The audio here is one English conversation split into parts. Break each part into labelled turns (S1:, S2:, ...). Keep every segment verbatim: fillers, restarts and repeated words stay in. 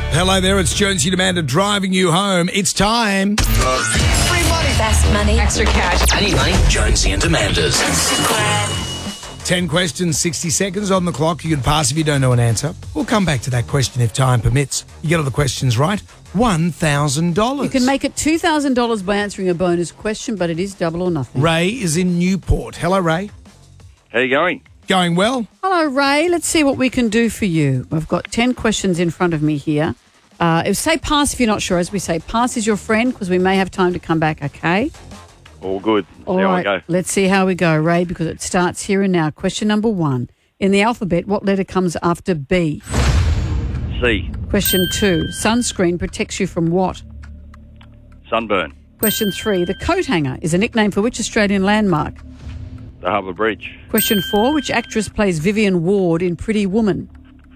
S1: Hello there, it's Jonesy and Amanda driving you home. It's time.
S2: Free money. Best money. Extra cash.
S3: I need money. Jonesy and Amanda's.
S1: ten questions, sixty seconds on the clock. You can pass if you don't know an answer. We'll come back to that question if time permits. You get all the questions right, one thousand dollars.
S4: You can make it two thousand dollars by answering a bonus question, but it is double or nothing.
S1: Ray is in Newport. Hello, Ray.
S5: How you going?
S1: Going well?
S4: Hello, Ray. Let's see what we can do for you. We've got ten questions in front of me here. Uh, it say pass if you're not sure. As we say, pass is your friend because we may have time to come back, okay?
S5: All good.
S4: All
S5: see
S4: right,
S5: how I go.
S4: let's see how we go, Ray, because it starts here and now. Question number one. In the alphabet, what letter comes after B?
S5: C.
S4: Question two. Sunscreen protects you from what?
S5: Sunburn.
S4: Question three. The coat hanger is a nickname for which Australian landmark?
S5: The Harbour Bridge.
S4: Question four. Which actress plays Vivian Ward in Pretty Woman?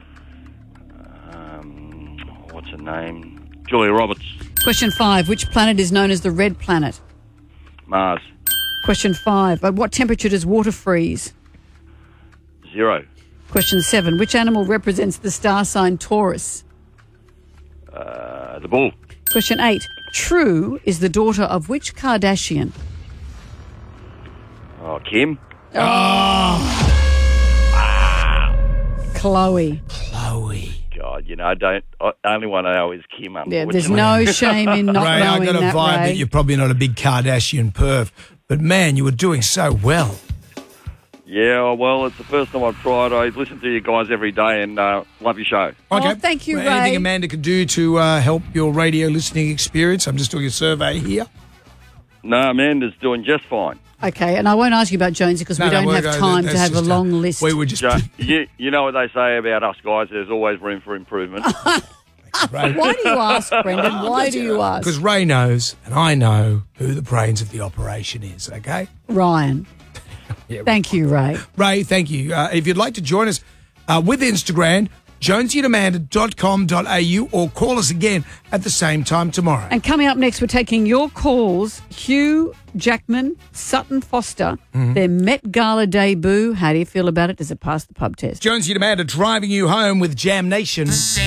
S5: Um, what's her name? Julia Roberts.
S4: Question five. Which planet is known as the red planet?
S5: Mars.
S4: Question five. At what temperature does water freeze?
S5: Zero.
S4: Question seven. Which animal represents the star sign Taurus?
S5: Uh, the bull.
S4: Question eight. True is the daughter of which Kardashian?
S5: Oh, Kim.
S4: Chloe.
S1: Chloe.
S5: God, you know, I don't. I, the only one I know is Kim.
S4: Yeah, there's
S5: Unfortunately.
S4: no shame in not
S1: Ray, I
S4: knowing
S1: got a
S4: that,
S1: vibe
S4: Ray.
S1: that you're probably not a big Kardashian perv, but man, you were doing so well.
S5: Yeah, well, it's the first time I've tried. I listen to you guys every day and uh, love your show.
S4: Oh, thank you,
S1: Well, Anything
S4: Ray.
S1: Amanda can do to uh, help your radio listening experience? I'm just doing a survey here.
S5: No, Amanda's doing just fine.
S4: Okay, and I won't ask you about Jonesy because
S1: No,
S4: we
S1: no,
S4: don't
S1: we'll
S4: have
S1: go-
S4: time to
S1: that's
S4: have a
S1: just, uh,
S4: long list.
S1: We were just...
S5: Jo- you, you know what they say about us guys, there's always room for improvement.
S1: Ray.
S4: Why do you ask, Brendan? Why do you ask?
S1: Because Ray knows, and I know, who the brains of the operation is, okay?
S4: Ryan.
S1: Yeah.
S4: Thank you, Ray.
S1: Ray, thank you. Uh, if you'd like to join us uh, with Instagram, jonesy and amanda dot com dot a u, or call us again at the same time tomorrow.
S4: And coming up next, we're taking your calls. Hugh Jackman, Sutton Foster,
S1: Mm-hmm.
S4: their Met Gala debut. How do you feel about it? Does it pass the pub test?
S1: Jonesy and Amanda driving you home with Jam Nation.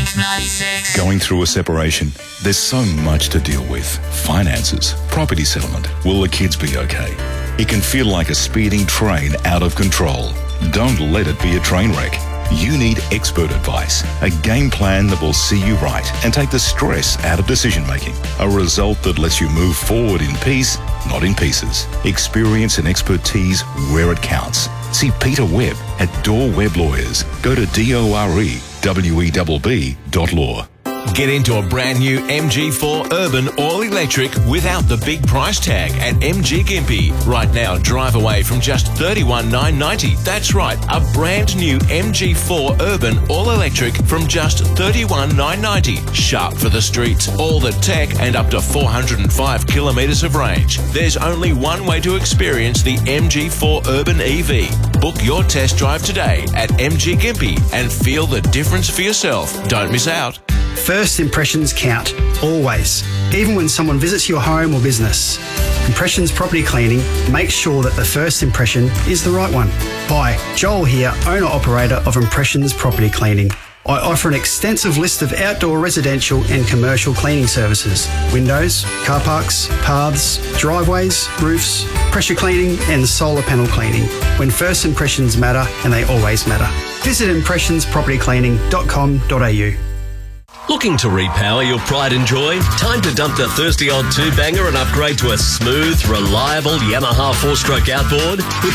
S6: Going through a separation, there's so much to deal with. Finances, property settlement. Will the kids be okay? It can feel like a speeding train out of control. Don't let it be a train wreck. You need expert advice, a game plan that will see you right and take the stress out of decision making. A result that lets you move forward in peace, not in pieces. Experience and expertise where it counts. See Peter Webb at Door Webb Lawyers. Go to D O R E W E B B dot law.
S7: Get into a brand new M G four Urban All-Electric without the big price tag at M G Gympie. Right now, drive away from just thirty-one thousand nine hundred ninety dollars. That's right, a brand new M G four Urban All-Electric from just thirty-one thousand nine hundred ninety dollars. Sharp for the streets, all the tech, and up to four hundred five kilometres of range. There's only one way to experience the M G four Urban E V. Book your test drive today at M G Gympie and feel the difference for yourself. Don't miss out.
S8: First impressions count, always, even when someone visits your home or business. Impressions Property Cleaning makes sure that the first impression is the right one. Hi, Joel here, owner-operator of Impressions Property Cleaning. I offer an extensive list of outdoor residential and commercial cleaning services. Windows, car parks, paths, driveways, roofs, pressure cleaning and solar panel cleaning. When first impressions matter, and they always matter. Visit impressions property cleaning dot com dot a u.
S9: Looking to repower your pride and joy? Time to dump the thirsty old two-banger and upgrade to a smooth, reliable Yamaha four-stroke outboard with